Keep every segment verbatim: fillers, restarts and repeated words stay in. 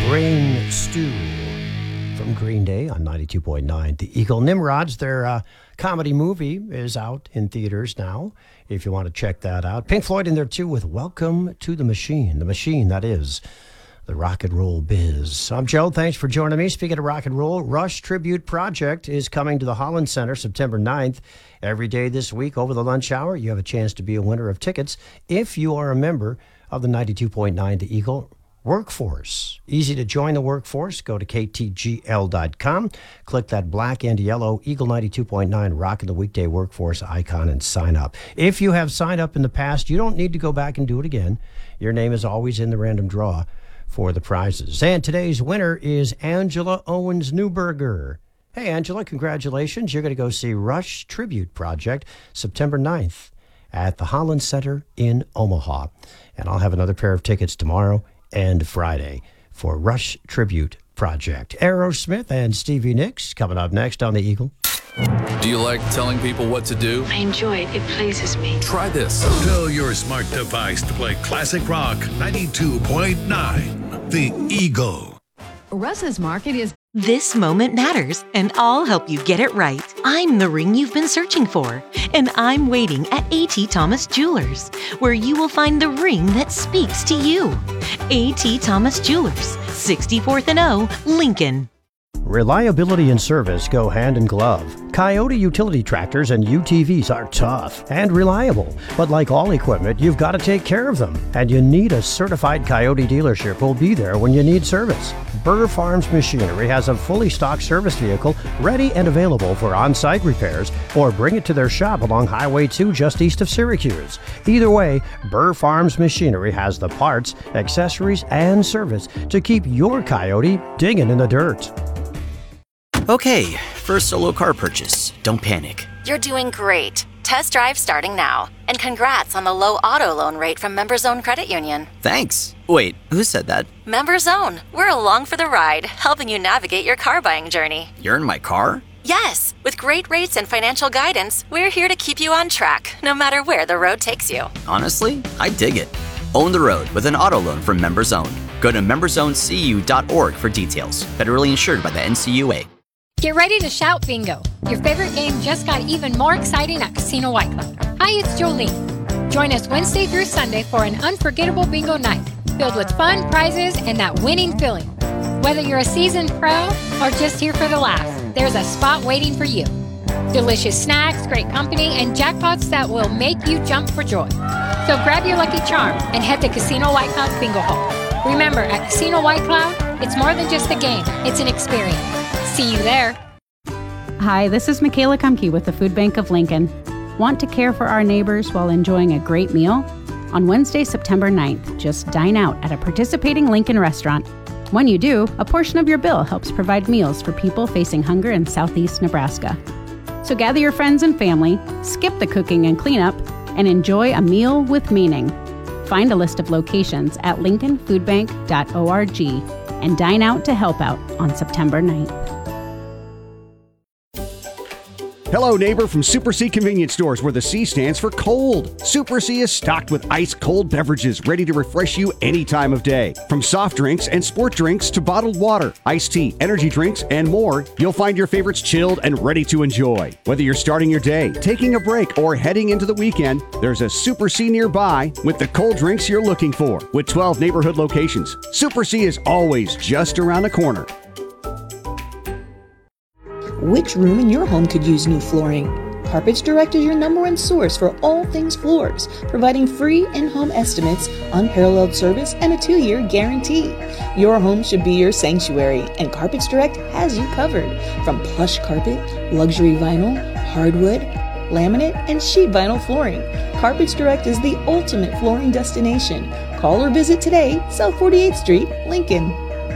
Rain Stew from Green Day on ninety-two point nine The Eagle. Nimrods, their uh, comedy movie, is out in theaters now, if you want to check that out. Pink Floyd in there, too, with Welcome to the Machine. The machine, that is the rock and roll biz. I'm Joe. Thanks for joining me. Speaking of rock and roll, Rush Tribute Project is coming to the Holland Center September ninth. Every day this week over the lunch hour, you have a chance to be a winner of tickets if you are a member of the ninety-two point nine The Eagle Workforce. Easy to join the workforce. Go to K T G L dot com. Click that black and yellow Eagle ninety-two point nine Rockin' the Weekday Workforce icon and sign up. If you have signed up in the past, you don't need to go back and do it again. Your name is always in the random draw for the prizes. And today's winner is Angela Owens Newberger. Hey, Angela, congratulations. You're going to go see Rush Tribute Project September ninth at the Holland Center in Omaha. And I'll have another pair of tickets tomorrow and Friday for Rush Tribute Project. Aerosmith and Stevie Nicks coming up next on The Eagle. Do you like telling people what to do? I enjoy it. It pleases me. Try this. Tell your smart device to play classic rock ninety-two point nine The Eagle. Russ's Market is... This moment matters, and I'll help you get it right. I'm the ring you've been searching for, and I'm waiting at A T Thomas Jewelers, where you will find the ring that speaks to you. A T Thomas Jewelers, sixty-fourth and O, Lincoln. Reliability and service go hand in glove. Coyote utility tractors and U T Vs are tough and reliable, but like all equipment, you've got to take care of them, and you need a certified Coyote dealership who'll be there when you need service. Burr Farms Machinery has a fully stocked service vehicle ready and available for on-site repairs, or bring it to their shop along Highway two just east of Syracuse. Either way, Burr Farms Machinery has the parts, accessories, and service to keep your Coyote digging in the dirt. Okay, first solo car purchase. Don't panic. You're doing great. Test drive starting now. And congrats on the low auto loan rate from MemberZone Credit Union. Thanks. Wait, who said that? MemberZone. We're along for the ride, helping you navigate your car buying journey. You're in my car? Yes. With great rates and financial guidance, we're here to keep you on track, no matter where the road takes you. Honestly, I dig it. Own the road with an auto loan from MemberZone. Go to member zone c u dot org for details. Federally insured by the N C U A. Get ready to shout bingo. Your favorite game just got even more exciting at Casino White Cloud. Hi, it's Jolene. Join us Wednesday through Sunday for an unforgettable bingo night filled with fun, prizes, and that winning feeling. Whether you're a seasoned pro or just here for the laugh, there's a spot waiting for you. Delicious snacks, great company, and jackpots that will make you jump for joy. So grab your lucky charm and head to Casino White Cloud's bingo hall. Remember, at Casino White Cloud, it's more than just a game, it's an experience. See you there. Hi, this is Michaela Kumke with the Food Bank of Lincoln. Want to care for our neighbors while enjoying a great meal? On Wednesday, September ninth, just dine out at a participating Lincoln restaurant. When you do, a portion of your bill helps provide meals for people facing hunger in southeast Nebraska. So gather your friends and family, skip the cooking and cleanup, and enjoy a meal with meaning. Find a list of locations at lincoln food bank dot org and dine out to help out on September ninth. Hello, neighbor from Super C Convenience Stores, where the C stands for cold. Super C is stocked with ice-cold beverages ready to refresh you any time of day. From soft drinks and sport drinks to bottled water, iced tea, energy drinks, and more, you'll find your favorites chilled and ready to enjoy. Whether you're starting your day, taking a break, or heading into the weekend, there's a Super C nearby with the cold drinks you're looking for. With twelve neighborhood locations, Super C is always just around the corner. Which room in your home could use new flooring? Carpets Direct is your number one source for all things floors, providing free in-home estimates, unparalleled service, and a two-year guarantee. Your home should be your sanctuary, and Carpets Direct has you covered. From plush carpet, luxury vinyl, hardwood, laminate, and sheet vinyl flooring, Carpets Direct is the ultimate flooring destination. Call or visit today, South forty-eighth Street, Lincoln.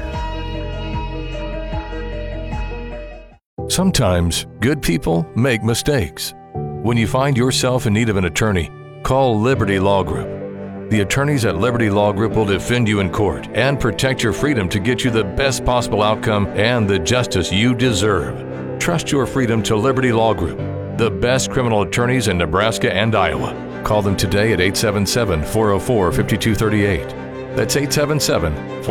Sometimes good people make mistakes. When you find yourself in need of an attorney, call Liberty Law Group. The attorneys at Liberty Law Group will defend you in court and protect your freedom to get you the best possible outcome and the justice you deserve. Trust your freedom to Liberty Law Group, the best criminal attorneys in Nebraska and Iowa. Call them today at eight seven seven, four oh four, five two three eight. That's eight seven seven, four oh four,